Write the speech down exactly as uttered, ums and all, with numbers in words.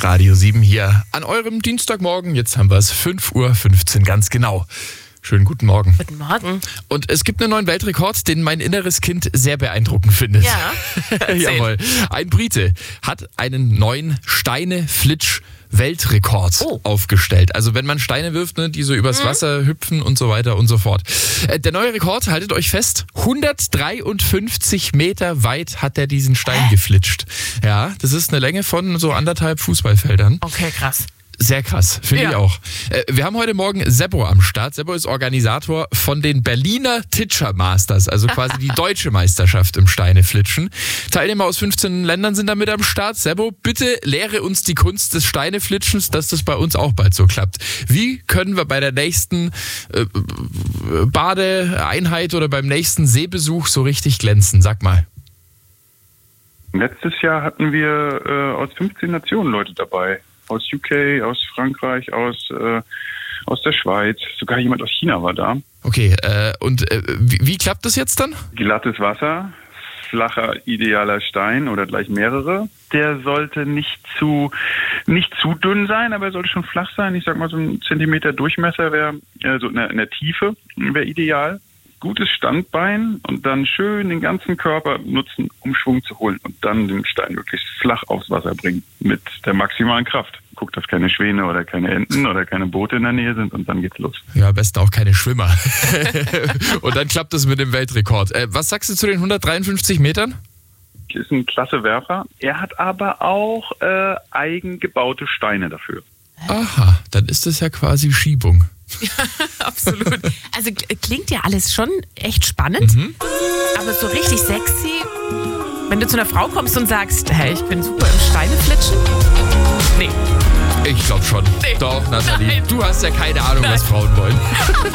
Radio sieben hier an eurem Dienstagmorgen. Jetzt haben wir es fünf Uhr fünfzehn ganz genau. Schönen guten Morgen. Guten Morgen. Und es gibt einen neuen Weltrekord, den mein inneres Kind sehr beeindruckend findet. Ja. Jawohl. Ein Brite hat einen neuen Steine-Flitsch-Weltrekord Oh. aufgestellt. Also wenn man Steine wirft, ne, die so übers Mhm. Wasser hüpfen und so weiter und so fort. Äh, Der neue Rekord, haltet euch fest, hundertdreiundfünfzig Meter weit hat er diesen Stein geflitscht. Ja, das ist eine Länge von so anderthalb Fußballfeldern. Okay, krass. Sehr krass, finde Ja. ich auch. Äh, Wir haben heute Morgen Seppo am Start. Seppo ist Organisator von den Berliner Titscher Masters, also quasi die deutsche Meisterschaft im Steineflitschen. Teilnehmer aus fünfzehn Ländern sind da mit am Start. Seppo, bitte lehre uns die Kunst des Steineflitschens, dass das bei uns auch bald so klappt. Wie können wir bei der nächsten äh, Badeeinheit oder beim nächsten Seebesuch so richtig glänzen? Sag mal. Letztes Jahr hatten wir äh, aus fünfzehn Nationen Leute dabei. Aus U K, aus Frankreich, aus, äh, aus der Schweiz. Sogar jemand aus China war da. Okay, äh, und äh, wie, wie klappt das jetzt dann? Glattes Wasser, flacher, idealer Stein oder gleich mehrere. Der sollte nicht zu, nicht zu dünn sein, aber er sollte schon flach sein. Ich sag mal, so ein Zentimeter Durchmesser wäre, äh, so in der, in der Tiefe wäre ideal. Gutes Standbein und dann schön den ganzen Körper nutzen, um Schwung zu holen und dann den Stein wirklich flach aufs Wasser bringen mit der maximalen Kraft. Guckt, dass keine Schwäne oder keine Enten oder keine Boote in der Nähe sind und dann geht's los. Ja, am besten auch keine Schwimmer. Und dann klappt es mit dem Weltrekord. Äh, was sagst du zu den hundertdreiundfünfzig Metern? Ist ein klasse Werfer. Er hat aber auch äh, eigengebaute Steine dafür. Aha, dann ist das ja quasi Schiebung. Absolut. Also k- klingt ja alles schon echt spannend, Mhm. aber so richtig sexy. Wenn du zu einer Frau kommst und sagst, hey, ich bin super im Steineflitschen. Nee. Ich glaube schon. Nee. Doch, Nathalie. Nein. Du hast ja keine Ahnung, Nein. was Frauen wollen.